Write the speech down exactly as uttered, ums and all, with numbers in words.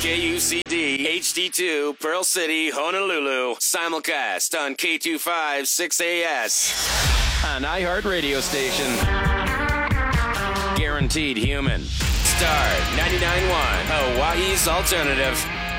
K U C D H D two, Pearl City, Honolulu. Simulcast on K two five six A S. An iHeart radio station. Guaranteed human. Star ninety-nine point one, Hawaii's alternative.